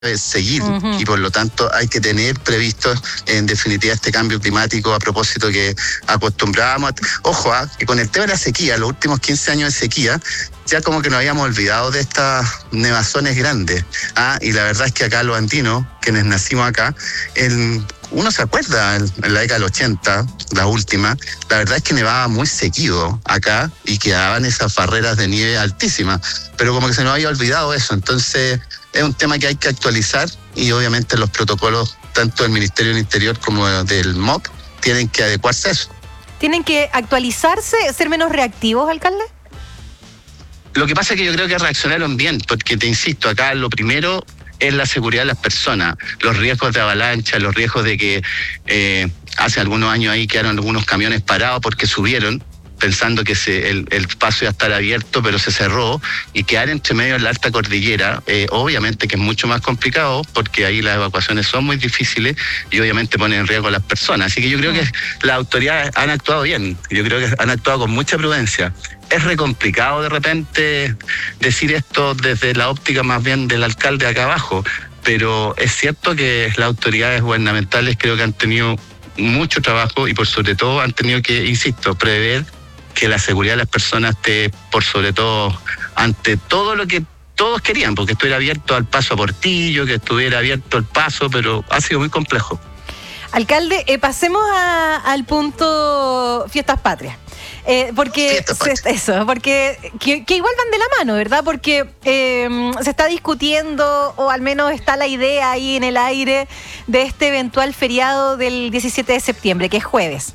seguir y por lo tanto hay que tener previsto en definitiva este cambio climático a propósito que acostumbrábamos. Ojo, que con el tema de la sequía, los últimos 15 años de sequía, ya como que nos habíamos olvidado de estas nevazones grandes. Y la verdad es que acá los andinos, quienes nacimos acá, uno se acuerda en la década del 80, la última, la verdad es que nevaba muy seguido acá y quedaban esas barreras de nieve altísimas, pero como que se nos había olvidado eso. Entonces es un tema que hay que actualizar y obviamente los protocolos tanto del Ministerio del Interior como del MOP tienen que adecuarse a eso. ¿Tienen que actualizarse, ser menos reactivos, alcalde? Lo que pasa es que yo creo que reaccionaron bien, porque te insisto, acá lo primero es la seguridad de las personas, los riesgos de avalancha, los riesgos de que hace algunos años ahí quedaron algunos camiones parados porque subieron, pensando que el paso iba a estar abierto, pero se cerró, y quedar entre medio en la alta cordillera, obviamente que es mucho más complicado, porque ahí las evacuaciones son muy difíciles y obviamente ponen en riesgo a las personas. Así que yo creo que las autoridades han actuado bien, yo creo que han actuado con mucha prudencia. Es re complicado de repente decir esto desde la óptica más bien del alcalde acá abajo, pero es cierto que las autoridades gubernamentales creo que han tenido mucho trabajo y por sobre todo han tenido que, insisto, prever que la seguridad de las personas esté por sobre todo ante todo lo que todos querían, porque estuviera abierto al paso a Portillo, que estuviera abierto el paso, pero ha sido muy complejo. Alcalde, pasemos al punto Fiestas Patrias. Porque que igual van de la mano, ¿verdad? Porque se está discutiendo, o al menos está la idea ahí en el aire, de este eventual feriado del 17 de septiembre, que es jueves.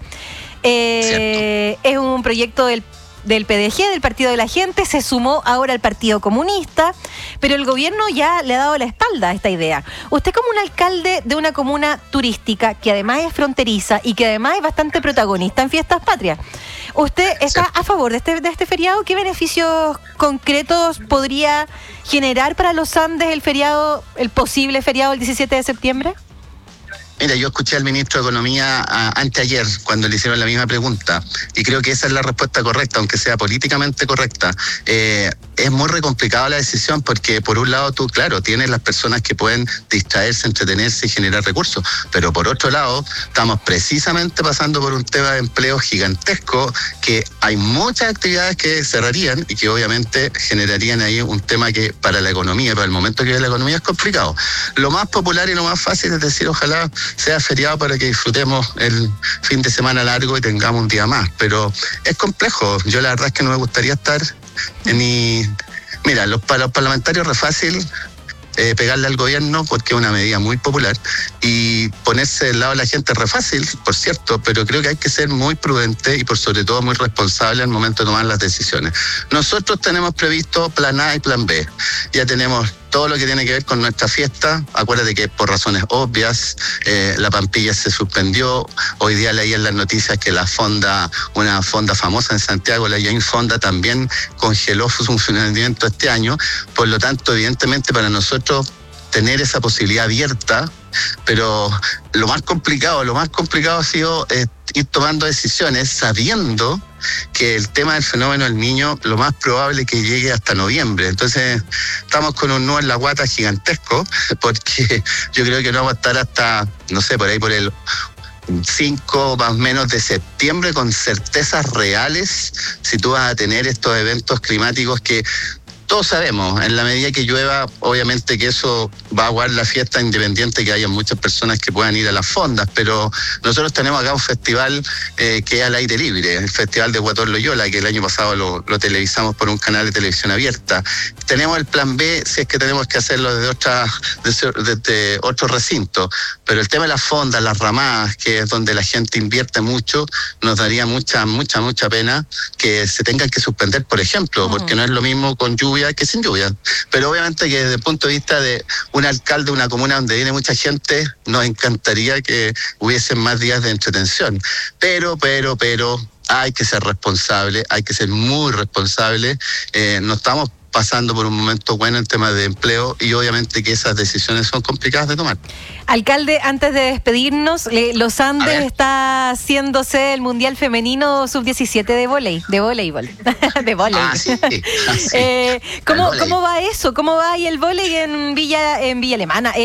Es un proyecto del PDG, del Partido de la Gente, se sumó ahora al Partido Comunista, pero el gobierno ya le ha dado la espalda a esta idea. Usted, como un alcalde de una comuna turística que además es fronteriza y que además es bastante protagonista en Fiestas Patrias, ¿usted está a favor de este feriado? ¿Qué beneficios concretos podría generar para los Andes el posible feriado del 17 de septiembre? Mira, yo escuché al ministro de Economía anteayer cuando le hicieron la misma pregunta y creo que esa es la respuesta correcta, aunque sea políticamente correcta. Es muy complicada la decisión porque por un lado tú, claro, tienes las personas que pueden distraerse, entretenerse y generar recursos, pero por otro lado estamos precisamente pasando por un tema de empleo gigantesco, que hay muchas actividades que cerrarían y que obviamente generarían ahí un tema que para la economía, para el momento que vive la economía, es complicado. Lo más popular y lo más fácil es decir, ojalá sea feriado para que disfrutemos el fin de semana largo y tengamos un día más, pero es complejo. Yo la verdad es que no me gustaría estar Mira, para los parlamentarios es fácil pegarle al gobierno porque es una medida muy popular, y ponerse del lado de la gente es re fácil, por cierto, pero creo que hay que ser muy prudente y por sobre todo muy responsable al momento de tomar las decisiones. Nosotros tenemos previsto plan A y plan B. Ya tenemos todo lo que tiene que ver con nuestra fiesta. Acuérdate que por razones obvias la Pampilla se suspendió. Hoy día leí en las noticias que una fonda famosa en Santiago, la Join Fonda, también congeló su funcionamiento este año. Por lo tanto, evidentemente para nosotros tener esa posibilidad abierta, pero lo más complicado ha sido ir tomando decisiones sabiendo que el tema del fenómeno del Niño lo más probable es que llegue hasta noviembre. Entonces estamos con un nudo en la guata gigantesco, porque yo creo que no vamos a estar hasta, no sé, por ahí por el 5 más o menos de septiembre con certezas reales si tú vas a tener estos eventos climáticos que todos sabemos, en la medida que llueva, obviamente que eso va a aguar la fiesta, independiente que haya muchas personas que puedan ir a las fondas, pero nosotros tenemos acá un festival que es al aire libre, el Festival de Guatón Loyola, que el año pasado lo televisamos por un canal de televisión abierta. Tenemos el plan B si es que tenemos que hacerlo desde otro recinto, pero el tema de las fondas, las ramadas, que es donde la gente invierte mucho, nos daría mucha pena que se tengan que suspender, por ejemplo, porque no es lo mismo con lluvia que sin lluvia. Pero obviamente que desde el punto de vista de un alcalde de una comuna donde viene mucha gente, nos encantaría que hubiesen más días de entretención. Pero hay que ser responsable, hay que ser muy responsable. No estamos pasando por un momento bueno en temas de empleo y obviamente que esas decisiones son complicadas de tomar. Alcalde, antes de despedirnos, Los Andes está haciéndose el Mundial Femenino Sub-17 de voleibol. De voleibol. Sí. ¿Cómo va eso? ¿Cómo va ahí el voleibol en Villa Alemana?